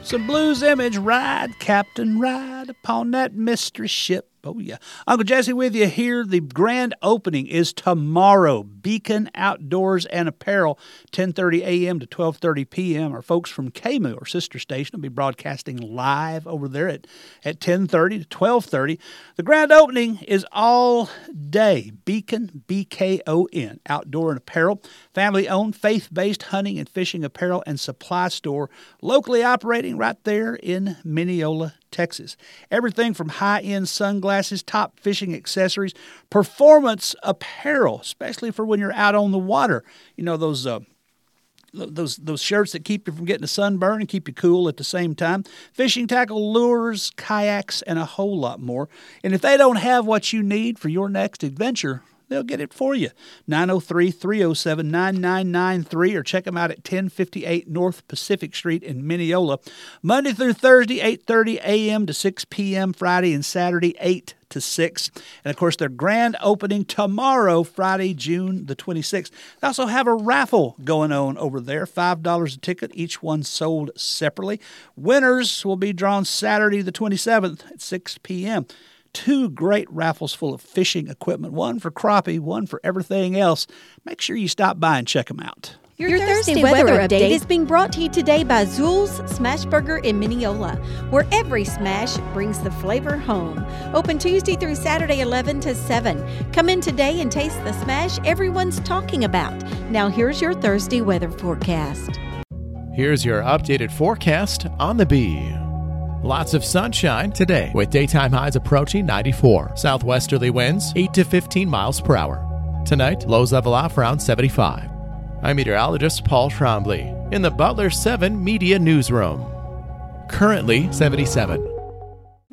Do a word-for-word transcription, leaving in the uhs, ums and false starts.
So Blues Image, ride, Captain, ride upon that mystery ship. Oh, yeah. Uncle Jesse with you here. The grand opening is tomorrow. Beacon Outdoors and Apparel, ten thirty a.m. to twelve thirty p.m. Our folks from K M O, our sister station, will be broadcasting live over there at, at ten thirty to twelve thirty. The grand opening is all day. Beacon, B K O N, Outdoor and Apparel. Family-owned, faith-based hunting and fishing apparel and supply store. Locally operating right there in Mineola, Texas. Everything from high-end sunglasses, top fishing accessories, performance apparel, especially for when you're out on the water. You know, those uh, those those shirts that keep you from getting a sunburn and keep you cool at the same time. Fishing tackle, lures, kayaks, and a whole lot more. And if they don't have what you need for your next adventure, they'll get it for you. nine oh three, three oh seven, nine nine nine three or check them out at ten fifty-eight North Pacific Street in Mineola. Monday through Thursday, eight thirty a.m. to six p.m. Friday and Saturday, eight to six. And, of course, their grand opening tomorrow, Friday, June the twenty-sixth. They also have a raffle going on over there, five dollars a ticket, each one sold separately. Winners will be drawn Saturday the twenty-seventh at six p.m. Two great raffles full of fishing equipment, one for crappie, one for everything else. Make sure you stop by and check them out. Your, Your Thursday, Thursday weather, weather update is being brought to you today by Zool's Smash Burger in Mineola, where every smash brings the flavor home. Open Tuesday through Saturday, eleven to seven. Come in today and taste the smash everyone's talking about. Now here's your Thursday weather forecast. Here's your updated forecast on the Bee. Lots of sunshine today with daytime highs approaching ninety-four. Southwesterly winds eight to fifteen miles per hour. Tonight, lows level off around seventy-five. I'm meteorologist Paul Trombley in the Butler seven Media Newsroom. Currently seventy-seven.